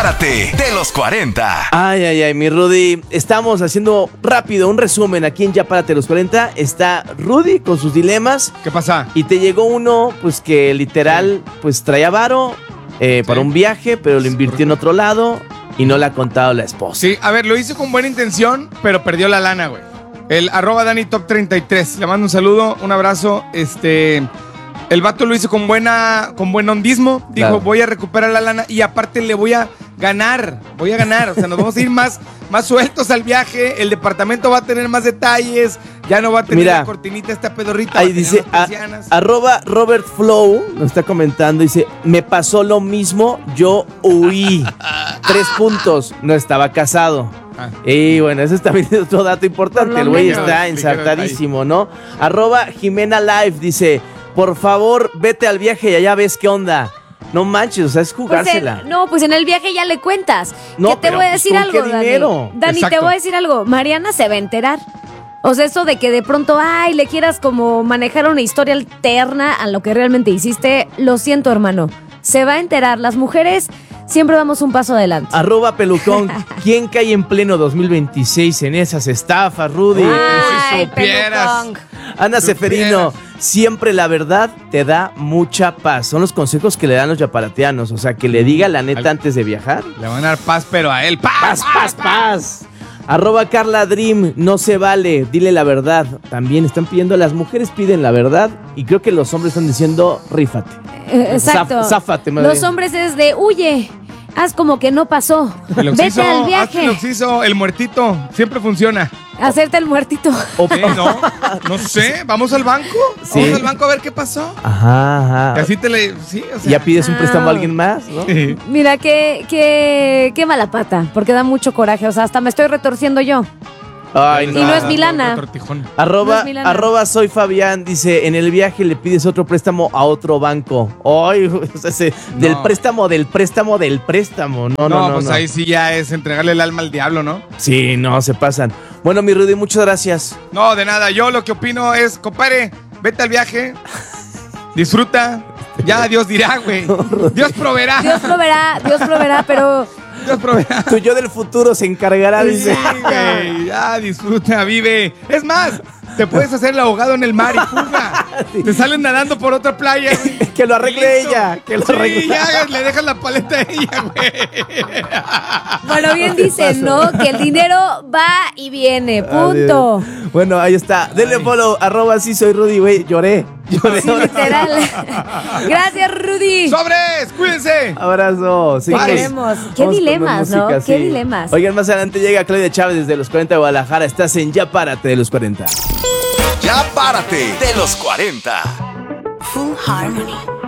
Párate de los 40. Ay, mi Rudy. Estamos haciendo rápido un resumen aquí en Ya Párate de los 40. Está Rudy con sus dilemas. ¿Qué pasa? Y te llegó uno, pues que literal, pues traía varo para un viaje, pero lo invirtió en otro lado y no le ha contado la esposa. Sí, a ver, lo hizo con buena intención, pero perdió la lana, güey. El @DaniTop33. Le mando un saludo, un abrazo. El vato lo hizo con buen hondismo. Dijo, Claro. voy a recuperar la lana y aparte le voy a ganar. O sea, nos vamos a ir más sueltos al viaje. El departamento va a tener más detalles. Ya no va a tener Mira, la cortinita esta pedorrita. Ahí va a tener dice, las persianas. @Robert Flow nos está comentando, dice, me pasó lo mismo, yo huí. 3 puntos, no estaba casado. Y bueno, ese es también otro dato importante. El güey está ensartadísimo, ¿no? @Jimena Live dice, por favor, vete al viaje y allá ves qué onda. No manches, o sea, es jugársela. Pues en el viaje ya le cuentas. No, que te pero, voy a pues, decir ¿con algo, qué Dani. dinero? Dani, te Exacto. voy a decir algo. Mariana se va a enterar. O sea, eso de que de pronto, le quieras como manejar una historia alterna a lo que realmente hiciste, lo siento, hermano. Se va a enterar. Las mujeres siempre vamos un paso adelante. @Pelucón, ¿quién cae en pleno 2026 en esas estafas, Rudy? Ay, si supieras. pelucón. Ana Seferino, siempre la verdad te da mucha paz. Son los consejos que le dan los yaparateanos. O sea, que le diga la neta antes de viajar. Le van a dar paz, pero a él. ¡Paz! ¡Paz! @Carla Dream, no se vale, dile la verdad. También están pidiendo, las mujeres piden la verdad y creo que los hombres están diciendo, rífate. Exacto. Záfate, madre. Los hombres es de, huye, haz como que no pasó. El Vete oxiso, al hazte viaje. el oxiso, el muertito. Siempre funciona. Hacerte el muertito. No sé, vamos al banco. Sí. Vamos al banco a ver qué pasó. Ajá. Y así sí, o sea. Ya pides un préstamo a alguien más, ¿no? Mira, qué mala pata, porque da mucho coraje. O sea, hasta me estoy retorciendo yo. Ay, Y no es mi lana. No es mi lana. @ soy Fabián dice, en el viaje le pides otro préstamo a otro banco. Ay, o sea, del préstamo. No, Pues ahí sí ya es entregarle el alma al diablo, ¿no? Sí, no, se pasan. Bueno, mi Rudy, muchas gracias. No, de nada. Yo lo que opino es, compadre, vete al viaje. Disfruta. Ya Dios dirá, güey. Dios proveerá. Dios proveerá, pero Dios proveerá. Tu yo del futuro se encargará, dice. Sí, güey. Ya disfruta, vive. Es más, te puedes hacer el ahogado en el mar y fuga. Te salen nadando por otra playa, güey. Que lo arregle Listo. ella. Que lo arregle. Sí, ya le dejas la paleta a ella, güey. bueno, bien dicen, ¿no? Que el dinero va y viene, punto. Adiós. Bueno, ahí está. Denle follow, @sí soy Rudy, güey. Lloré. Sí, literal. Gracias, Rudy. ¡Sobres! ¡Cuídense! Abrazo. Te Seguimos. queremos. Qué Vamos con dilemas, más ¿no? música, Qué sí. dilemas. Oigan, más adelante llega Claudia Chávez desde los 40 de Guadalajara. Estás en Ya Párate de los 40. Ya Párate de los 40. Full Harmony.